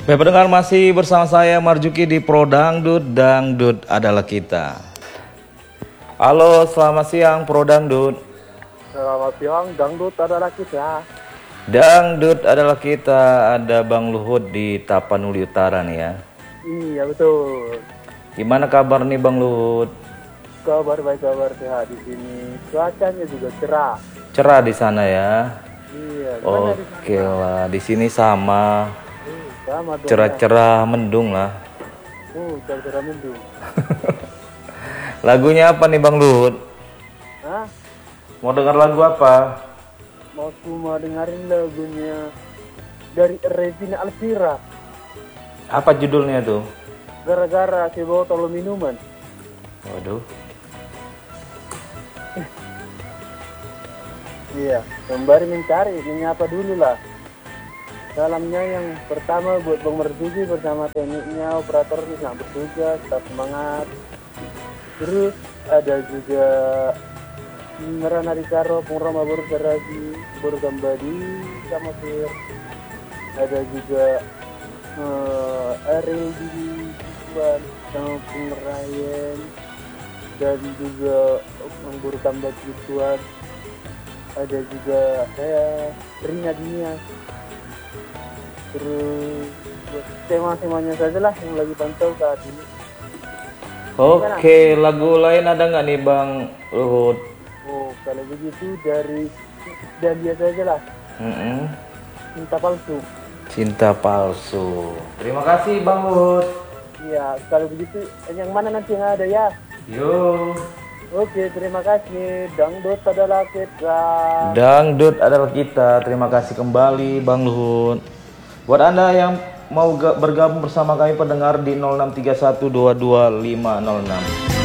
Baik pendengar, masih bersama saya Marjuki di Pro Dangdut, Dangdut adalah kita. Halo, selamat siang Pro Dangdut. Selamat siang, dangdut adalah kita. Dangdut adalah kita, ada Bang Luhut di Tapanuli Utara nih ya. Iya betul. Gimana kabar nih Bang Luhut? Kabar baik, kabar sehat di sini. Cuacanya juga cerah. Cerah di sana ya. Iya. Gimana di sana? Oke lah, di sini sama. Sama dong. Cerah-cerah mendung lah. Cerah-cerah mendung. Lagunya apa nih Bang Luhut? Hah? Mau dengar lagu apa? Mau cuma dengerin lagunya dari Regina Alvira. Apa judulnya tuh? Gara-gara si botol minuman. Waduh. Iya. Sembari mencari, menyapa dulu lah. Salamnya yang pertama buat Bang Marzuki bersama tekniknya, operatornya yang bertugas, tetap semangat. Terus ada juga Merana Ricaro, Pengroma Baru Saragi, Baru Gambadi, sama Fir. Ada juga Ariel Didi, Iwan, sama Pengerayan, dan juga Baru Gambadi Tuan. Ada juga saya, Rina Dunia. Terus tema-temanya saja lah yang lagi pantau saat ini. Oke, lagu lain ada nggak nih Bang Luhut? Oh, kalau begitu dari dia saja lah. Cinta palsu. Cinta palsu. Terima kasih Bang Luhut. Iya, kalau begitu yang mana nanti yang ada ya? Yo. Oke, terima kasih. Dangdut adalah kita. Dangdut adalah kita. Terima kasih kembali Bang Luhut. Buat Anda yang mau bergabung bersama kami pendengar di 0631220506.